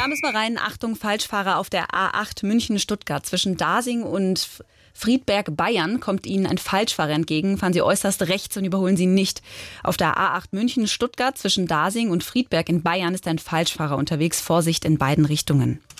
Da müssen wir rein. Achtung, Falschfahrer auf der A8 München-Stuttgart. Zwischen Dasing und Friedberg, Bayern, kommt Ihnen ein Falschfahrer entgegen. Fahren Sie äußerst rechts und überholen Sie nicht. Auf der A8 München-Stuttgart zwischen Dasing und Friedberg in Bayern ist ein Falschfahrer unterwegs. Vorsicht in beiden Richtungen.